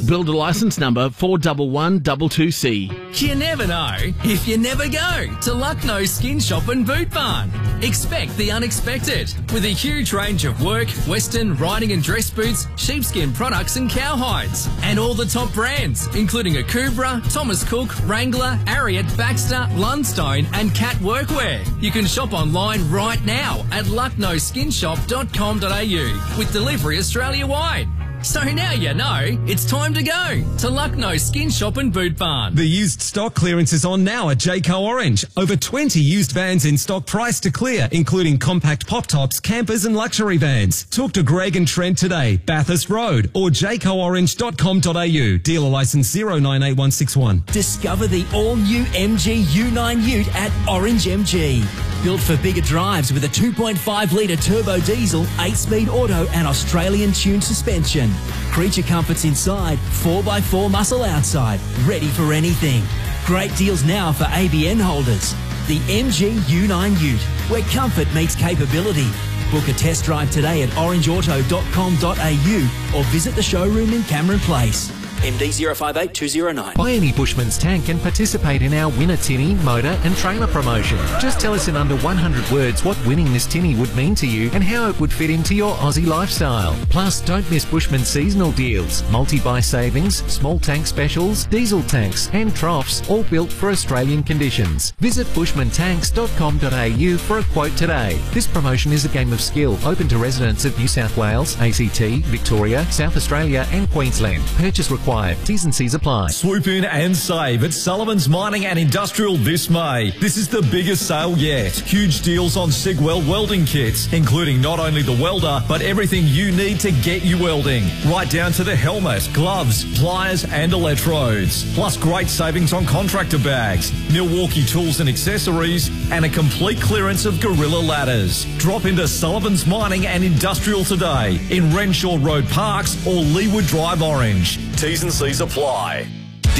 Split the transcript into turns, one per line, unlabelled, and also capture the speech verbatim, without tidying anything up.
Builder licence number four one one two two C.
You never know if you never go to Lucknow Skin Shop and Boot Barn. Expect the unexpected with a huge range of work, western, riding and dress boots, sheepskin products and cowhides. And all the top brands, including Akubra, Thomas Cook, Wrangler, Ariat, Baxter, Lundstone and Cat Workwear. You can shop online right now at lucknow skin shop dot com dot a u with delivery Australia-wide. So now you know, it's time to go to Lucknow Skin Shop and Boot Barn.
The used stock clearance is on now at Jayco Orange. Over twenty used vans in stock price to clear, including compact pop-tops, campers and luxury vans. Talk to Greg and Trent today, Bathurst Road, or jayco orange dot com dot a u. Dealer licence zero nine eight one six one.
Discover the all-new M G U nine Ute at Orange M G. Built for bigger drives with a two point five litre turbo diesel, eight speed auto and Australian-tuned suspension. Creature comforts inside, four by four muscle outside, ready for anything. Great deals now for A B N holders. The M G U nine Ute, where comfort meets capability. Book a test drive today at orange auto dot com dot a u or visit the showroom in Cameron Place. M D zero five eight two zero nine.
Buy any Bushman's tank and participate in our Winner Tinny, motor and trailer promotion. Just tell us in under one hundred words what winning this tinny would mean to you and how it would fit into your Aussie lifestyle. Plus, don't miss Bushman's seasonal deals, multi-buy savings, small tank specials, diesel tanks and troughs, all built for Australian conditions. Visit bushman tanks dot com dot a u for a quote today. This promotion is a game of skill, open to residents of New South Wales, A C T, Victoria, South Australia and Queensland. Purchase required. T's and C's apply.
Swoop in and save at Sullivan's Mining and Industrial this May. This is the biggest sale yet. Huge deals on Sigwell welding kits, including not only the welder, but everything you need to get you welding. Right down to the helmet, gloves, pliers and electrodes. Plus great savings on contractor bags, Milwaukee tools and accessories, and a complete clearance of Gorilla ladders. Drop into Sullivan's Mining and Industrial today in Renshaw Road Parks or Leewood Drive Orange. T's and C's apply.